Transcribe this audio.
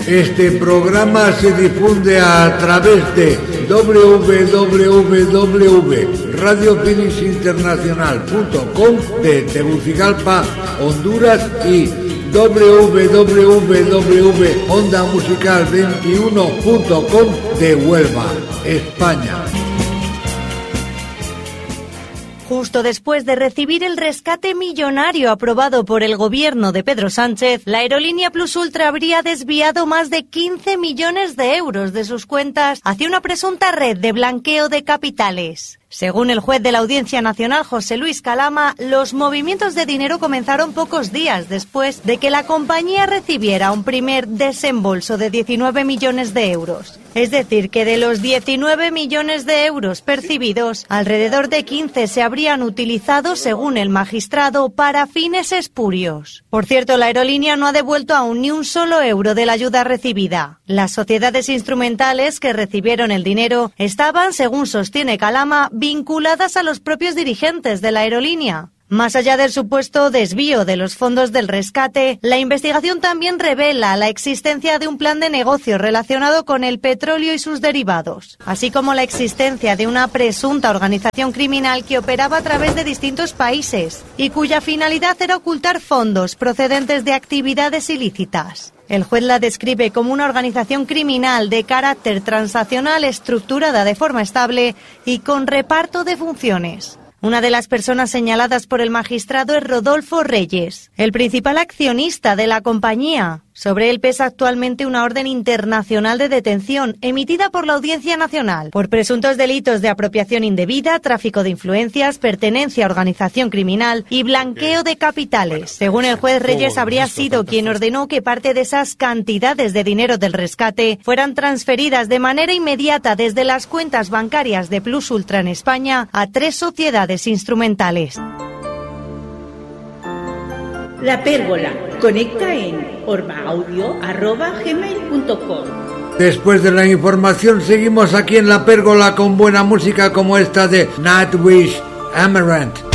Este programa se difunde a través de www.radiofinisinternacional.com de Tegucigalpa, Honduras y www.ondamusical21.com de Huelva, España. Justo después de recibir el rescate millonario aprobado por el gobierno de Pedro Sánchez, la aerolínea Plus Ultra habría desviado más de 15 millones de euros de sus cuentas hacia una presunta red de blanqueo de capitales. Según el juez de la Audiencia Nacional, José Luis Calama, los movimientos de dinero comenzaron pocos días después de que la compañía recibiera un primer desembolso de 19 millones de euros. Es decir, que de los 19 millones de euros percibidos, alrededor de 15 se habrían utilizado, según el magistrado, para fines espurios. Por cierto, la aerolínea no ha devuelto aún ni un solo euro de la ayuda recibida. Las sociedades instrumentales que recibieron el dinero estaban, según sostiene Calama, vinculadas a los propios dirigentes de la aerolínea. Más allá del supuesto desvío de los fondos del rescate, la investigación también revela la existencia de un plan de negocio relacionado con el petróleo y sus derivados, así como la existencia de una presunta organización criminal que operaba a través de distintos países y cuya finalidad era ocultar fondos procedentes de actividades ilícitas. El juez la describe como una organización criminal de carácter transaccional estructurada de forma estable y con reparto de funciones. Una de las personas señaladas por el magistrado es Rodolfo Reyes, el principal accionista de la compañía. Sobre él pesa actualmente una orden internacional de detención emitida por la Audiencia Nacional por presuntos delitos de apropiación indebida, tráfico de influencias, pertenencia a organización criminal y blanqueo de capitales. Según el juez, Reyes habría sido quien ordenó que parte de esas cantidades de dinero del rescate fueran transferidas de manera inmediata desde las cuentas bancarias de Plus Ultra en España a 3 sociedades instrumentales. La Pérgola. Conecta en orbaaudio@gmail.com. Después de la información, seguimos aquí en La Pérgola con buena música como esta de Nightwish Amaranth.